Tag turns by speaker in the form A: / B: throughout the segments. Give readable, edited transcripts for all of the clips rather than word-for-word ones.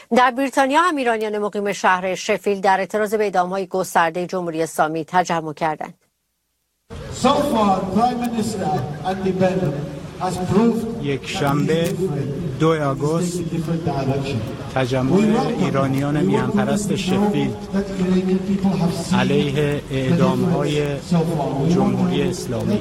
A: در بریتانیا هم ایرانیان مقیم شهر شفیلد در اعتراض به اعدام‌های گسترده جمهوری اسلامی تجمع کردند.
B: یک شنبه 2 آگوست تجمع ایرانیان میهن‌پرست شفیلد علیه اعدام‌های جمهوری اسلامی.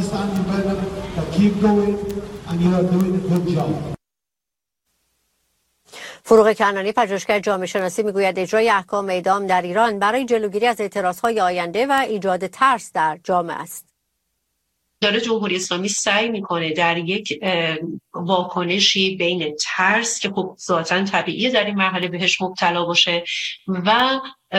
A: فروغ کنعانی پژوهشگر جامعه شناسی میگوید اجرای احکام اعدام در ایران برای جلوگیری از اعتراضهای آینده و ایجاد ترس در جامعه است.
C: داره جمهوری اسلامی سعی میکنه در یک واکنشی بین ترس که خب ذاتاً طبیعیه در این مرحله بهش مبتلا باشه و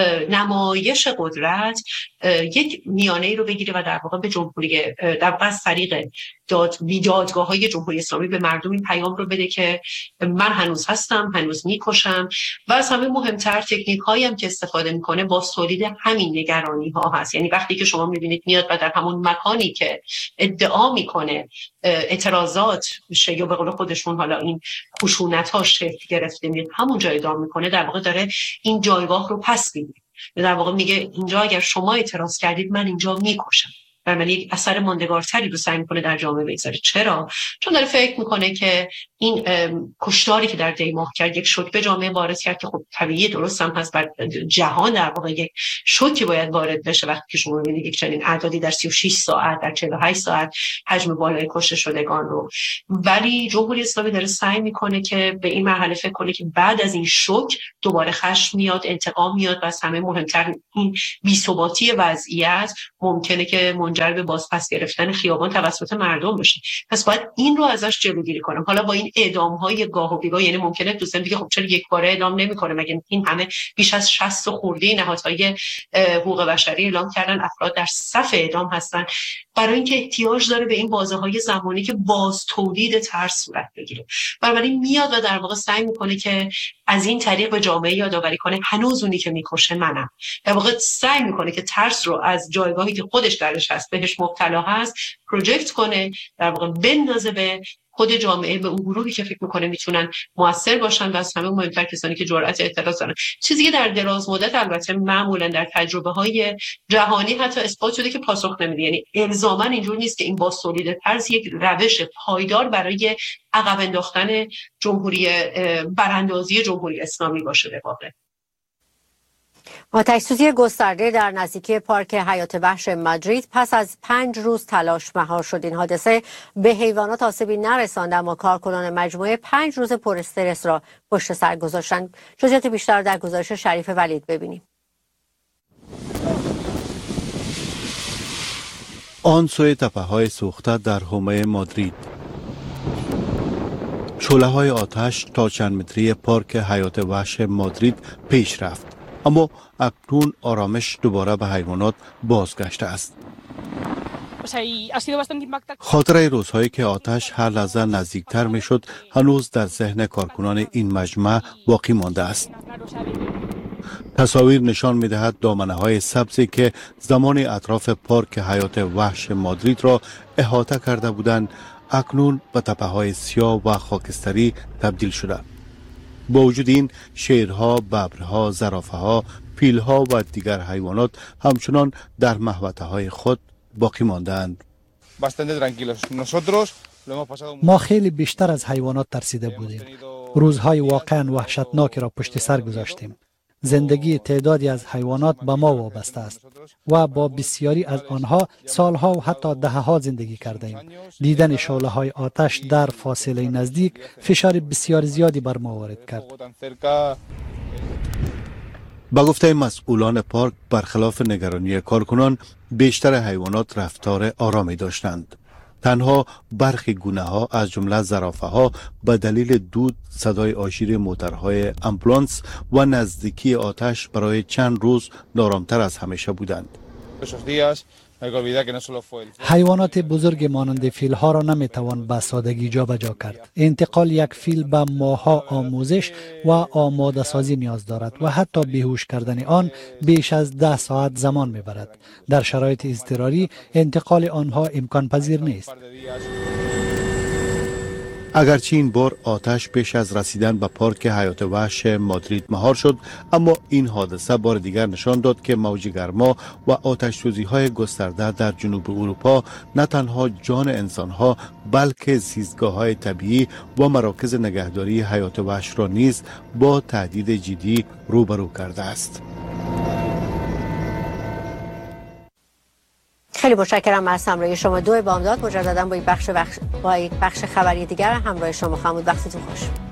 C: نمایش قدرت یک میانه‌ای رو بگیره و در واقع به جمهوری در واقع از طریق دادگاه‌های جمهوری اسلامی به مردم این پیام رو بده که من هنوز هستم، هنوز میکشم و از همه مهمتر تکنیک‌هایی هم که استفاده میکنه با تولید همین نگرانی‌ها هست. یعنی وقتی که شما میبینید میاد و در همون مکانی که ادعا میکنه اعتراضات شه یا به قول خودشون حالا این خشونت‌ها شکل گرفته میاد همونجا ادعا میکنه در واقع داره این جایگاه رو پس میگیره. در واقع میگه اینجا اگر شما اعتراض کردید من اینجا میکشم. و یک اثر ماندگارتری رو سعی میکنه در جامعه بگذاره. چرا؟ چون داره فکر میکنه که این کشتاری که در دیماه کرد یک شوک به جامعه وارد کرد که خب طبیعیه، درست هم هست، بر جهان در واقع یک شوکی باید وارد بشه وقتی که شما میبینید یک چنین اعدادی در 36 ساعت در 48 ساعت حجم بالای کشته شدگان رو. ولی جمهوری اسلامی داره سعی میکنه که به این مرحله فکر کنه که بعد از این شوک دوباره خشم میاد، انتقام میاد و از همه مهمتر این بی‌ثباتی وضعیت ممکنه که منجر به بازپس گرفتن خیابان توسط مردم بشه. پس باید این رو ازش جلوگیری کنم. حالا با این اعدام‌های گاه و بیگاه، یعنی ممکنه دوستان دیگه خب چرا یک باره اعدام نمی‌کنه، مگه این همه بیش از 60 خورده نهادهای حقوق بشری اعلام کردن افراد در صف اعدام هستن، برای اینکه احتیاج داره به این بازه‌های زمانی که باز تولید ترس صورت بگیره. بنابراین میاد و در واقع سعی می‌کنه که از این طریق به جامعه یادآوری کنه هنوز اونی که می‌کشه منم. در واقع سعی می‌کنه که ترس رو از جایگاهی که خودش درش هست بهش مبتلا هست پروژکت کنه، در واقع بندازه به خود جامعه، به اون گروهی که فکر میکنه میتونن موثر باشن و از همه مهمتر کسانی که جرأت اعتراض دارن. چیزی که در دراز مدت البته معمولا در تجربه‌های جهانی حتی اثبات شده که پاسخ نمیده. یعنی الزاما اینجوری نیست که این بازتولید ترس یک روش پایدار برای عقب انداختن جمهوری براندازی جمهوری اسلامی باشه. به واقع
A: آتش‌سوزی گسترده در نزدیکی پارک حیات وحش مادرید پس از 5 روز تلاش مهار شد. این حادثه به حیوانات آسیبی نرساند، اما کارکنان مجموعه 5 روز پر استرس را پشت سر گذاشتند. جزئیات بیشتر در گزارش شریف ولید ببینیم.
D: آن سوی تپه‌های سوخته در حومه مادرید، شعله‌های آتش تا چند متری پارک حیات وحش مادرید پیش رفت، اما اکنون آرامش دوباره به حیوانات بازگشته است. خاطره روزهایی که آتش هر لحظه نزدیکتر می شد هنوز در ذهن کارکنان این مجمع باقی مانده است. تصاویر نشان می دهد دامنه های سبزی که زمان اطراف پارک حیات وحش مادرید را احاطه کرده بودند اکنون به تپه های سیاه و خاکستری تبدیل شده. با وجود این شیرها، ببرها، زرافه‌ها، فیل‌ها و دیگر حیوانات همچنان در محوطه های خود باقی ماندند.
E: ما خیلی بیشتر از حیوانات ترسیده بودیم. روزهای واقعا وحشتناکی را پشت سر گذاشتیم. زندگی تعدادی از حیوانات به ما وابسته است و با بسیاری از آنها سالها و حتی دهه‌ها زندگی کردیم. دیدن شعله‌های آتش در فاصله نزدیک فشار بسیار زیادی بر ما وارد کرد.
D: با گفته مسئولان پارک، برخلاف نگرانی کارکنان، بیشتر حیوانات رفتار آرامی داشتند. تنها برخی گونه‌ها از جمله زرافه‌ها به دلیل دود، صدای آژیر موتورهای آمبولانس و نزدیکی آتش برای چند روز نارامتر از همیشه بودند.
E: حیوانات بزرگ مانند فیل‌ها را نمی‌توان به سادگی جابجا کرد. انتقال یک فیل به ماه‌ها آموزش و آماده سازی نیاز دارد و حتی بیهوش کردن آن بیش از 10 ساعت زمان می‌برد. در شرایط اضطراری انتقال آنها امکان پذیر نیست.
D: اگرچه این بار آتش پیش از رسیدن به پارک حیات وحش مادرید مهار شد، اما این حادثه بار دیگر نشان داد که موج گرما و آتش سوزی های گسترده در جنوب اروپا نه تنها جان انسان ها بلکه زیستگاه های طبیعی و مراکز نگهداری حیات وحش را نیز با تهدید جدی روبرو کرده است.
A: خیلی متشکرم از همراهی شما. 2 بامداد مجددا با یک بخش خبری دیگر همراه شما خواهم بود. وقتتون خوش.